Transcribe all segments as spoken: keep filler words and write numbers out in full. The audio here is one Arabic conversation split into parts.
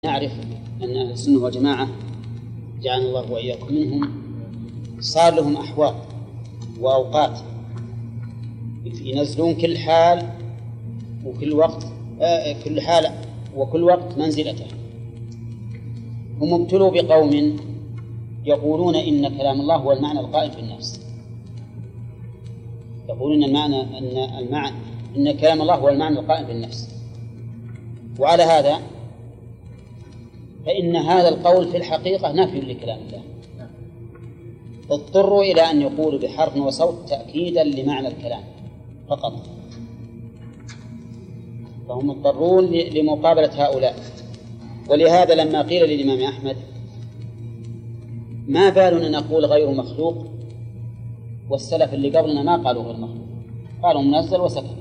نعرف أن أهل السنة والجماعة جعلنا الله وإياكم منهم صار لهم أحوال وأوقات ينزلون كل حال وكل وقت آه كل حال وكل وقت منزلته. هم ابتلوا بقوم يقولون إن كلام الله هو المعنى القائم في النفس، يقولون المعنى أن المعنى إن كلام الله هو المعنى القائم في النفس، وعلى هذا فإن هذا القول في الحقيقة نفي لكلام الله، اضطروا إلى أن يقولوا بحرف وصوت تأكيدا لمعنى الكلام فقط، فهم مضطرون لمقابلة هؤلاء. ولهذا لما قيل للإمام أحمد ما بالنا نقول غير مخلوق والسلف اللي قبلنا ما قالوا غير مخلوق، قالوا منزل وسكن،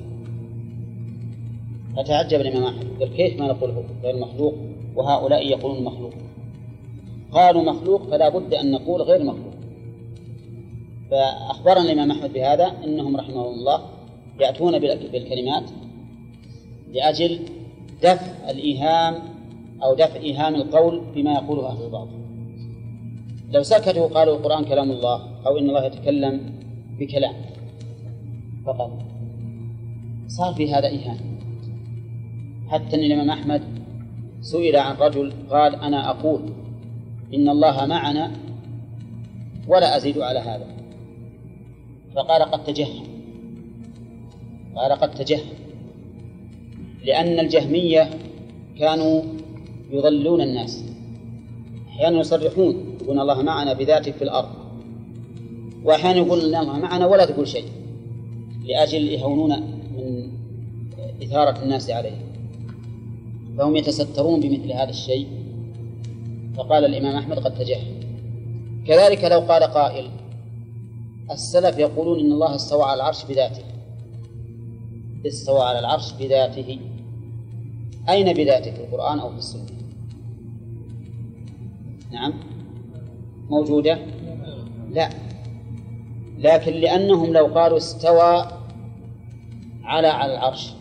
فتعجب الإمام أحمد قال كيف ما نقول غير مخلوق وهؤلاء يقولون مخلوق؟ قالوا مخلوق فلا بد أن نقول غير مخلوق. فأخبرنا الإمام أحمد بهذا إنهم رحمه الله يأتون بالكلمات لأجل دفع الإيهام أو دفع إيهام القول بما يقوله أهل الباطل. لو سكتوا قالوا القرآن كلام الله أو إن الله يتكلم بكلام فقط صار في هذا إيهام، حتى أن الإمام أحمد سئل عن رجل قال أنا أقول إن الله معنا ولا أزيد على هذا، فقال قد تجهم، قال قد تجهم، لأن الجهمية كانوا يضلون الناس، أحيانا يصرحون يقولون الله معنا بذاته في الأرض، وأحيانا يقولون الله معنا ولا تقول شيء لأجل يهونون من إثارة الناس عليه، فهم يتسترون بمثل هذا الشيء. فقال الإمام أحمد قد تجهم. كذلك لو قال قائل السلف يقولون إن الله استوى على العرش بذاته، استوى على العرش بذاته، أين بذاته في القرآن أو في السنة؟ نعم موجودة؟ لا، لكن لأنهم لو قالوا استوى على على العرش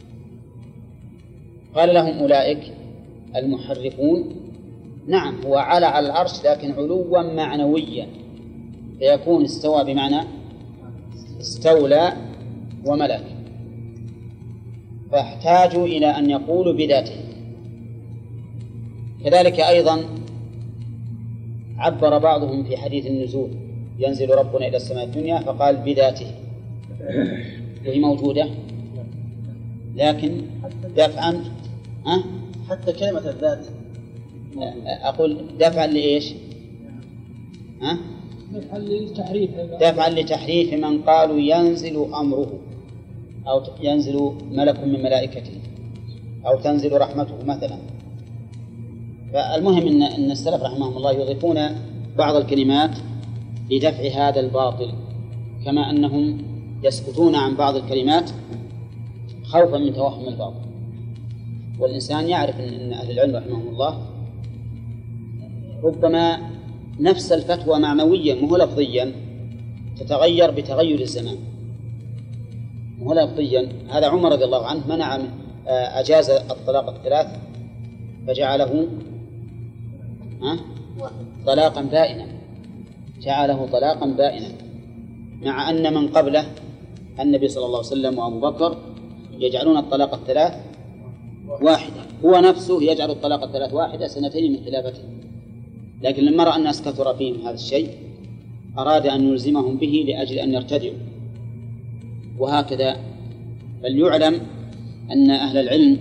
قال لهم أولئك المحرفون نعم هو على على العرش لكن علوا معنويا، فيكون استوى بمعنى استولى وملك، فاحتاجوا إلى أن يقولوا بذاته. كذلك أيضا عبر بعضهم في حديث النزول ينزل ربنا إلى السماء الدنيا فقال بذاته، وهي موجودة لكن دفعا أه؟ حتى كلمة الذات أقول دفعا لإيش؟ أه؟ دفعا للتحريف، دفعا لتحريف من قالوا ينزل أمره أو ينزل ملك من ملائكته أو تنزل رحمته مثلا. فالمهم إن أن السلف رحمهم الله يضيفون بعض الكلمات لدفع هذا الباطل، كما أنهم يسكتون عن بعض الكلمات خوفا من توهم الباطل. والإنسان يعرف أن أهل العلم رحمهم الله ربما نفس الفتوى معنويا مو لفظيا تتغير بتغير الزمان، مو لفظيا. هذا عمر رضي الله عنه منع أجاز الطلاق الثلاث فجعله طلاقا بائنا، جعله طلاقا بائنا، مع أن من قبله النبي صلى الله عليه وسلم وأبو بكر يجعلون الطلاق الثلاث واحدة، هو نفسه يجعل الطلاق الثلاث واحدة سنتين من خلافته، لكن لما رأى الناس كثر فيهم هذا الشيء أراد أن يلزمهم به لأجل أن يرتدعوا. وهكذا فليعلم أن أهل العلم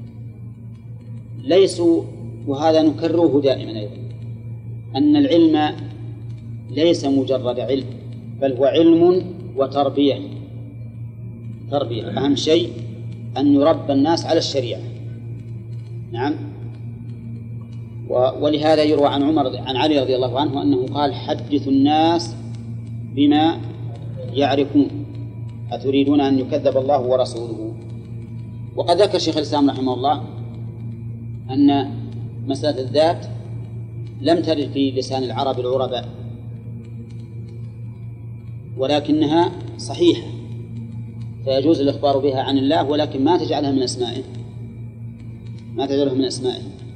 ليسوا، وهذا نكرره دائما أيضا، أن العلم ليس مجرد علم بل هو علم وتربية. تربية أهم شيء أن يربى الناس على الشريعة. نعم. ولهذا يروى عن عمر عن علي رضي الله عنه أنه قال حدثوا الناس بما يعرفون أتريدون أن يكذب الله ورسوله. وقد ذكر شيخ الإسلام رحمه الله أن مسألة الذات لم ترد في لسان العرب العرباء، ولكنها صحيحة فيجوز الإخبار بها عن الله، ولكن ما تجعلها من أسمائه، ما تجعلها من أسمائه.